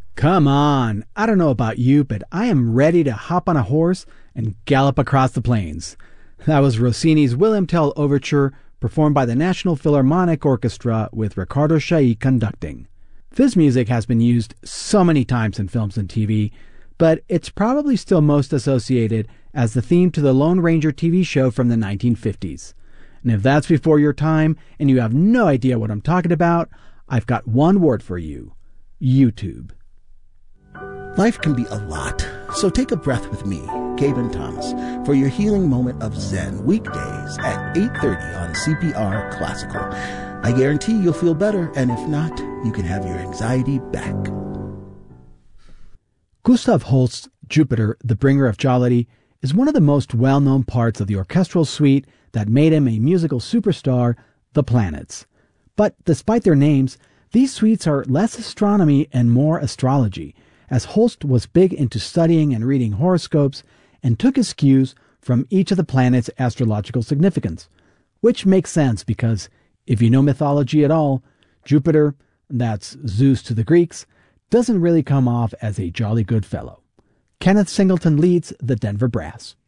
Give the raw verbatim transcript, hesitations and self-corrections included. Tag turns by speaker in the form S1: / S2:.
S1: Come on, I don't know about you, but I am ready to hop on a horse and gallop across the plains. That was Rossini's Wilhelm Tell Overture, performed by the National Philharmonic Orchestra with Riccardo Chailly conducting. This music has been used so many times in films and T V, but it's probably still most associated as the theme to the Lone Ranger T V show from the nineteen fifties. And if that's before your time and you have no idea what I'm talking about, I've got one word for you: YouTube.
S2: Life can be a lot, so take a breath with me, Gaben Thomas, for your healing moment of Zen, weekdays at eight thirty on C P R Classical. I guarantee you'll feel better, and if not, you can have your anxiety back.
S1: Gustav Holst's Jupiter, the Bringer of Jollity, is one of the most well-known parts of the orchestral suite that made him a musical superstar, The Planets. But despite their names, these suites are less astronomy and more astrology, as Holst was big into studying and reading horoscopes and took his cues from each of the planets' astrological significance. Which makes sense because, if you know mythology at all, Jupiter, that's Zeus to the Greeks, doesn't really come off as a jolly good fellow. Kenneth Singleton leads the Denver Brass.